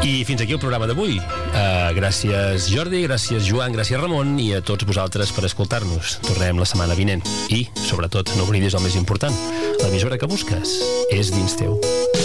I fins aquí el programa d'avui. Gràcies Jordi, gràcies Joan, gràcies Ramon i a tots vosaltres per escoltar-nos. Tornem la setmana vinent i, sobretot, no oblidis el més important: l'emissora que busques és dins teu.